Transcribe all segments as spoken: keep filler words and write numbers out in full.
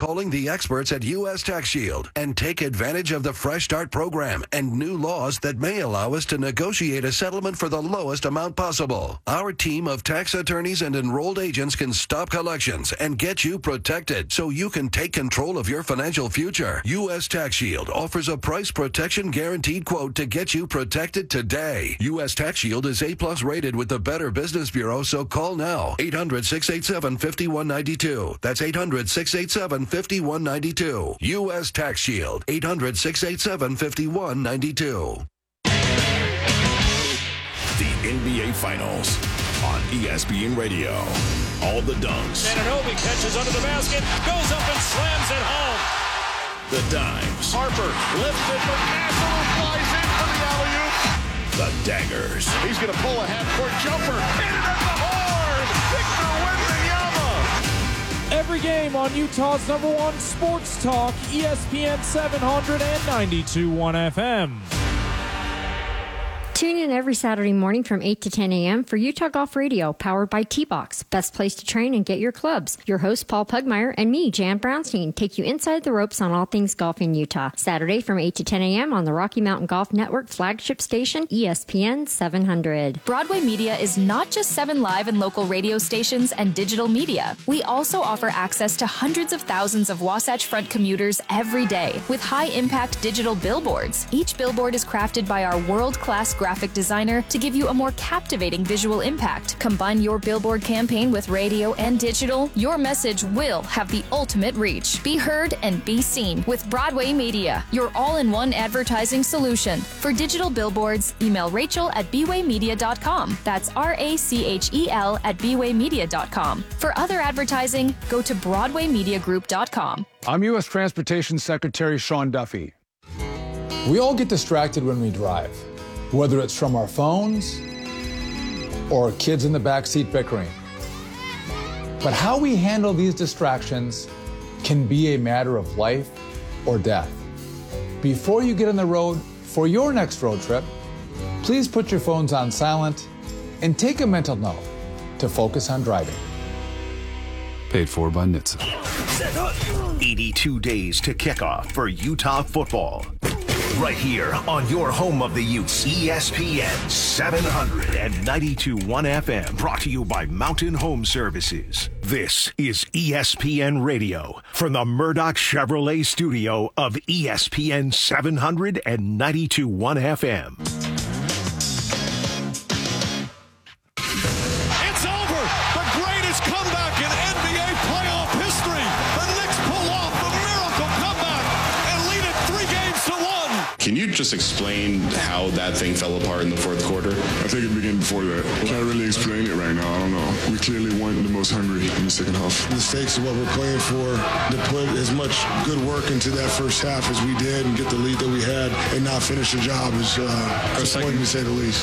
calling the experts at U S Tax Shield and take advantage of the Fresh Start program and new laws that may allow us to negotiate a settlement for the lowest amount possible. Our team of tax attorneys and enrolled agents can stop collections and get you protected so you can take control of your financial future. U S Tax Shield offers a price protection guaranteed quote to get you protected today. U S Tax Shield is A-plus rated with the Better Business Bureau, so call now. eight hundred, six eight seven, five one nine two. That's eight hundred, six eight seven, five one nine two. U S Tax Shield. eight hundred, six eight seven, five one nine two. The N B A Finals on E S P N Radio. All the dunks. Anunoby catches under the basket, goes up and slams it home. The dimes. Harper lifted for Nassau, flies in for the alley-oop. The daggers. He's going to pull a half-court jumper. Hit it at the horn. Victor Wembanyama. Every game on Utah's number one sports talk, E S P N seven ninety-two point one F M. Tune in every Saturday morning from eight to ten a.m. for Utah Golf Radio, powered by T-Box. Best place to train and get your clubs. Your host, Paul Pugmire, and me, Jan Brownstein, take you inside the ropes on all things golf in Utah. Saturday from eight to ten a.m. on the Rocky Mountain Golf Network flagship station, E S P N seven hundred. Broadway Media is not just seven live and local radio stations and digital media. We also offer access to hundreds of thousands of Wasatch Front commuters every day with high-impact digital billboards. Each billboard is crafted by our world-class graphic designer to give you a more captivating visual impact. Combine your billboard campaign with radio and digital, your message will have the ultimate reach. Be heard and be seen with Broadway Media, your all-in-one advertising solution. For digital billboards, email Rachel at b way media dot com. That's R A C H E L at b way media dot com. For other advertising, go to broadway media group dot com. I'm U S Transportation Secretary Sean Duffy. We all get distracted when we drive, whether it's from our phones or kids in the backseat bickering. But how we handle these distractions can be a matter of life or death. Before you get on the road for your next road trip, please put your phones on silent and take a mental note to focus on driving. Paid for by N H T S A. eighty-two days to kickoff for Utah football. Right here on your home of the Utes, E S P N seven ninety-two point one F M. Brought to you by Mountain Home Services. This is E S P N Radio from the Murdoch Chevrolet studio of E S P N seven ninety-two point one F M. It's over. The greatest comeback in N B A playoff history. The Knicks pull off the miracle comeback and lead it three games to one. Can you just explain how that thing fell apart in the fourth quarter? I think it began before that. Can't really explain it right now. I don't know. We clearly weren't the most hungry in the second half. The stakes of what we're playing for, to put as much good work into that first half as we did and get the lead that we had and not finish the job is uh, disappointing to say the least.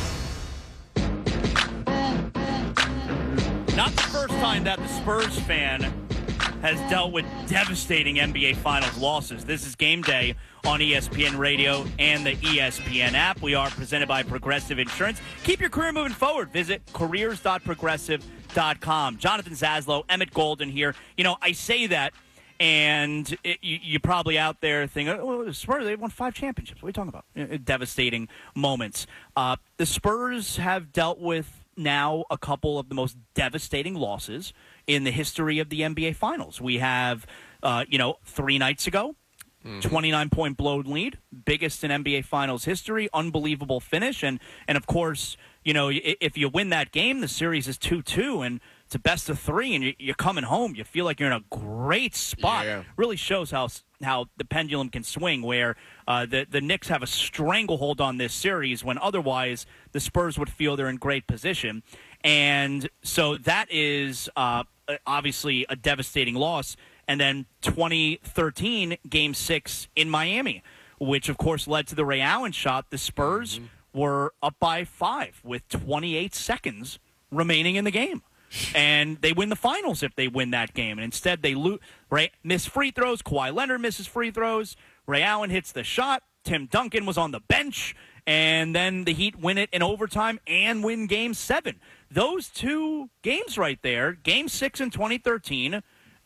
Not the first time that the Spurs fan has dealt with devastating N B A Finals losses. This is Game Day on E S P N Radio and the E S P N app. We are presented by Progressive Insurance. Keep your career moving forward. Visit careers dot progressive dot com. Jonathan Zaslow, Emmett Golden here. You know, I say that, and it, you, you're probably out there thinking, oh, the Spurs, they won five championships. What are you talking about? Uh, devastating moments. Uh, the Spurs have dealt with now a couple of the most devastating losses in the history of the N B A Finals. We have, uh, you know, three nights ago, twenty-nine point blown lead, biggest in N B A Finals history, unbelievable finish. And, and of course, you know, if you win that game, the series is two two, and it's a best of three, and you're coming home. You feel like you're in a great spot. Yeah. Really shows how how the pendulum can swing, where uh, the, the Knicks have a stranglehold on this series when otherwise the Spurs would feel they're in great position. And so that is uh, obviously a devastating loss. And then twenty thirteen, Game six in Miami, which, of course, led to the Ray Allen shot. The Spurs mm-hmm. were up by five with twenty-eight seconds remaining in the game. And they win the finals if they win that game. And instead, they lo- Ray, miss free throws. Kawhi Leonard misses free throws. Ray Allen hits the shot. Tim Duncan was on the bench. And then the Heat win it in overtime and win Game seven. Those two games right there, Game six in twenty thirteen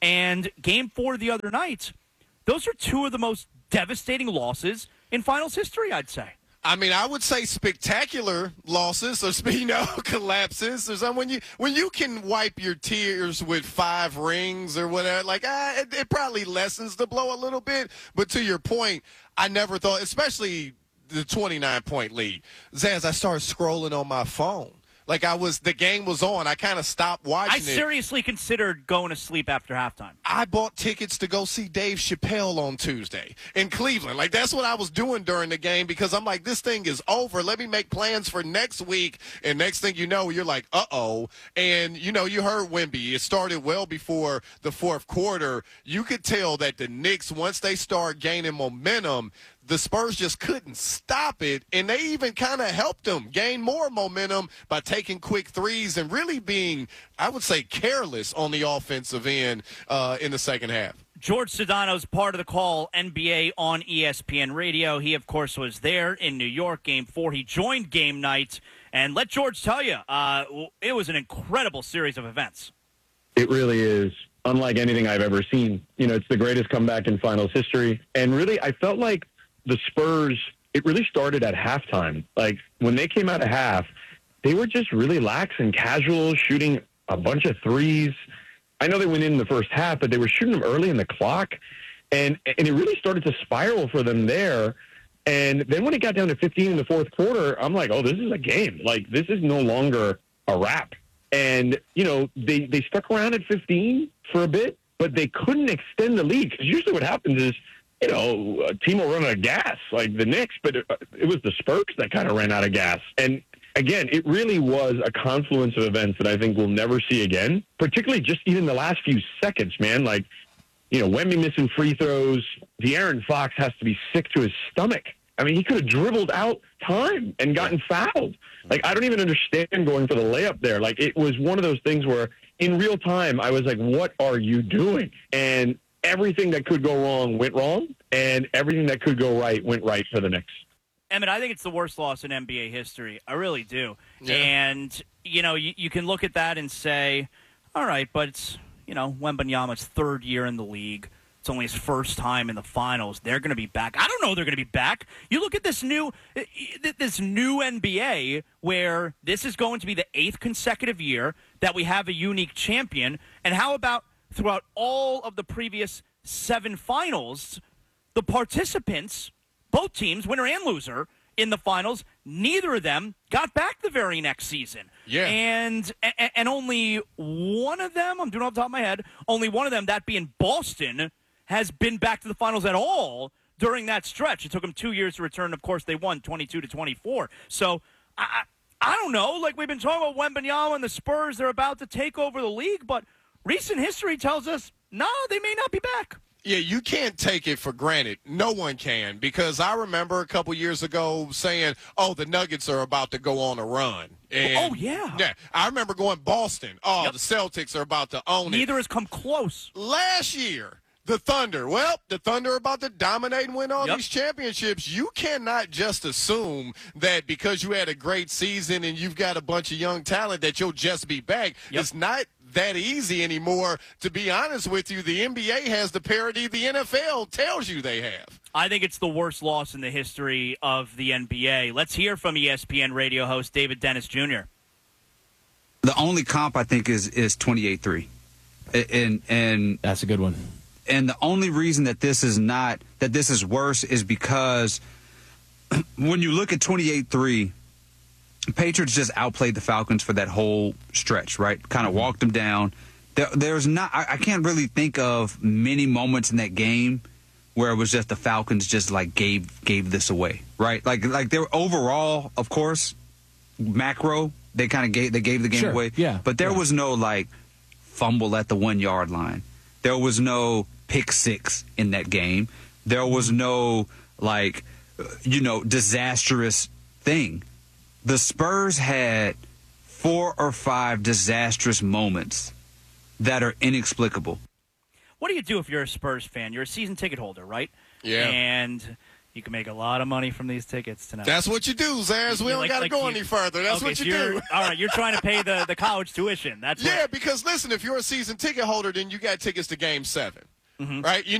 And game four the other night, those are two of the most devastating losses in finals history, I'd say. I mean, I would say spectacular losses or, you know, collapses or something. When you, when you can wipe your tears with five rings or whatever, like, ah, it, it probably lessens the blow a little bit. But to your point, I never thought, especially the twenty-nine point lead. Zaz, I started scrolling on my phone. Like I was, the game was on. I kind of stopped watching I it. seriously considered going to sleep after halftime. I bought tickets to go see Dave Chappelle on Tuesday in Cleveland. Like, that's what I was doing during the game because I'm like, this thing is over. Let me make plans for next week. And next thing you know, you're like, uh-oh. And, you know, you heard Wemby. It started well before the fourth quarter. You could tell that the Knicks, once they start gaining momentum, the Spurs just couldn't stop it, and they even kind of helped them gain more momentum by taking quick threes and really being, I would say, careless on the offensive end uh, in the second half. George Sedano's part of the call, N B A on E S P N Radio. He, of course, was there in New York, Game four. He joined game night, and let George tell you, uh, it was an incredible series of events. It really is. Unlike anything I've ever seen. You know, it's the greatest comeback in finals history, and really, I felt like the Spurs, it really started at halftime. Like, when they came out of half, they were just really lax and casual, shooting a bunch of threes. I know they went in the first half, but they were shooting them early in the clock, and and it really started to spiral for them there. And then when it got down to fifteen in the fourth quarter, I'm like, oh, this is a game. Like, this is no longer a wrap. And, you know, they, they stuck around at fifteen for a bit, but they couldn't extend the lead, because usually what happens is, you know, a team will run out of gas, like the Knicks, but it, it was the Spurs that kind of ran out of gas. And again, it really was a confluence of events that I think we'll never see again, particularly just even the last few seconds, man. Like, you know, Wemby missing free throws. De'Aaron Fox has to be sick to his stomach. I mean, he could have dribbled out time and gotten fouled. Like, I don't even understand going for the layup there. Like, it was one of those things where in real time, I was like, what are you doing? And everything that could go wrong went wrong, and everything that could go right went right for the Knicks. Emmett, I think it's the worst loss in N B A history. I really do. Yeah. And, you know, you, you can look at that and say, all right, but it's, you know, Wembanyama's third year in the league. It's only his first time in the finals. They're going to be back. I don't know they're going to be back. You look at this new this new N B A where this is going to be the eighth consecutive year that we have a unique champion. And how about throughout all of the previous seven finals, the participants, both teams, winner and loser, in the finals, neither of them got back the very next season. Yeah. And and only one of them, I'm doing it off the top of my head, only one of them, that being Boston, has been back to the finals at all during that stretch. It took them two years to return. Of course, they won twenty-two to twenty-four. So, I, I don't know. Like, we've been talking about Wembanyama and the Spurs. They're about to take over the league, but recent history tells us, no, they may not be back. Yeah, you can't take it for granted. No one can, because I remember a couple years ago saying, oh, the Nuggets are about to go on a run. And, oh, yeah. Yeah, I remember going Boston. Oh, yep. The Celtics are about to own Neither it. Neither has come close. Last year, the Thunder. Well, the Thunder are about to dominate and win all yep. these championships. You cannot just assume that because you had a great season and you've got a bunch of young talent that you'll just be back. Yep. It's not that easy anymore. To be honest with you, the N B A has the parity the N F L tells you they have. I think it's the worst loss in the history of the N B A. Let's hear from E S P N radio host David Dennis Junior The only comp I think is is twenty-eight three. And and that's a good one. And the only reason that this is not that this is worse is because when you look at twenty-eight three, Patriots just outplayed the Falcons for that whole stretch, right? Kind of walked them down. There, there's not I, I can't really think of many moments in that game where it was just the Falcons just like gave gave this away, right? Like like they were overall, of course, macro, they kind of gave they gave the game sure. away. Yeah. But there yeah. was no like fumble at the one yard line. There was no pick six in that game. There was no like you know disastrous thing. The Spurs had four or five disastrous moments that are inexplicable. What do you do if you're a Spurs fan? You're a season ticket holder, right? Yeah. And You can make a lot of money from these tickets tonight. That's what you do, Zaz. We You don't like- got to like go you- any further. That's Okay, what so you you're- do. All right, you're trying to pay the, the college tuition. That's what, Yeah, because listen, if you're a season ticket holder, then you got tickets to Game Seven, Mhm. right? You